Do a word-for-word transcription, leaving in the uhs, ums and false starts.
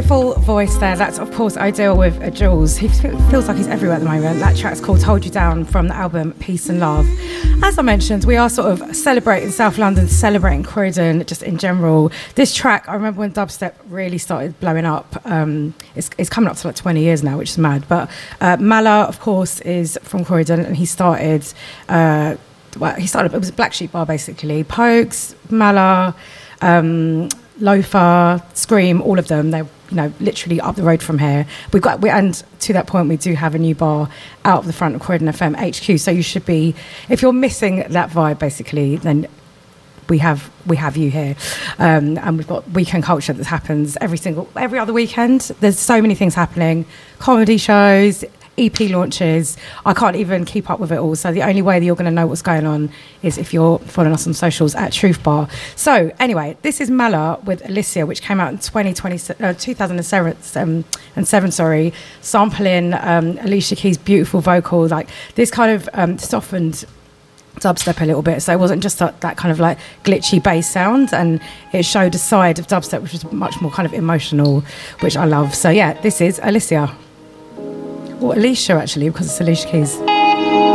Beautiful voice there. That's, of course, Ideal with uh, Jules. He feels like he's everywhere at the moment. That track's called Hold You Down from the album Peace and Love. As I mentioned, we are sort of celebrating South London, celebrating Croydon, just in general. This track, I remember when dubstep really started blowing up. Um, it's, it's coming up to like twenty years now, which is mad. But uh, Mala, of course, is from Croydon, and he started... Uh, well, he started... It was a Black Sheep bar, basically. Pokes, Mala... Um, Loafer, Scream, all of them. They're, you know, literally up the road from here. We've got, we, and to that point, we do have a new bar out of the front of Croydon F M H Q. So you should be, if you're missing that vibe, basically, then we have we have you here. Um, and we've got weekend culture that happens every single every other weekend. There's so many things happening, comedy shows, E P launches. I can't even keep up with it all. So the only way that you're going to know what's going on is if you're following us on socials at Truth Bar. So anyway, this is Mala with Alicia, which came out in twenty twenty, uh, two thousand seven, um, and seven, sorry, sampling um, Alicia Keys' beautiful vocal, like this kind of um, softened dubstep a little bit. So it wasn't just that, that kind of like glitchy bass sound, and it showed a side of dubstep which was much more kind of emotional, which I love. So yeah, this is Alicia. Or Alicia, actually, because it's Alicia Keys.